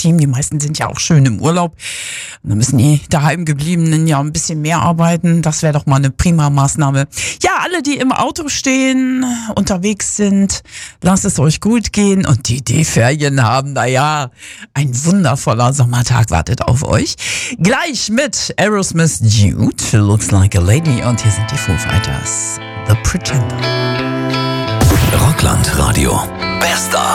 Team. Die meisten sind ja auch schön im Urlaub. Und dann müssen die daheimgebliebenen ja ein bisschen mehr arbeiten. Das wäre doch mal eine prima Maßnahme. Ja, alle, die im Auto stehen, unterwegs sind, lasst es euch gut gehen. Und die Ferien haben, naja, ein wundervoller Sommertag wartet auf euch. Gleich mit Aerosmith Dude, Looks Like a Lady. Und hier sind die Foo Fighters, The Pretender. Rockland Radio. Bester.